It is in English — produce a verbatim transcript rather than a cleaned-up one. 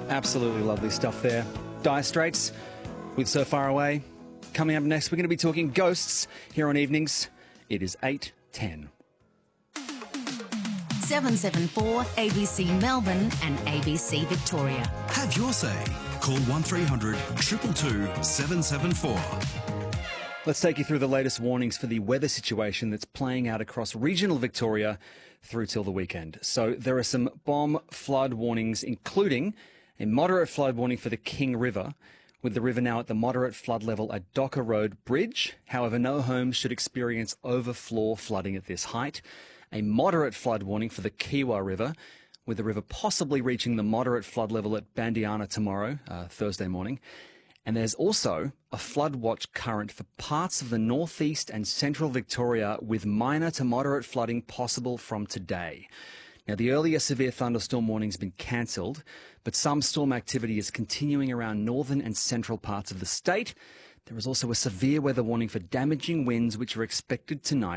Absolutely lovely stuff there. Dire Straits with So Far Away. Coming up next, we're going to be talking ghosts here on Evenings. It is eight ten. seven seven four A B C Melbourne and A B C Victoria. Have your say. Call one three hundred two two two seven seven four. Let's take you through the latest warnings for the weather situation that's playing out across regional Victoria through till the weekend. So there are some bomb flood warnings, including a moderate flood warning for the King River, with the river now at the moderate flood level at Docker Road Bridge. However, no homes should experience overflow flooding at this height. A moderate flood warning for the Kiewa River, with the river possibly reaching the moderate flood level at Bandiana tomorrow, uh, Thursday morning. And there's also a flood watch current for parts of the northeast and central Victoria, with minor to moderate flooding possible from today. Now, the earlier severe thunderstorm warning has been cancelled, but some storm activity is continuing around northern and central parts of the state. There is also a severe weather warning for damaging winds, which are expected tonight.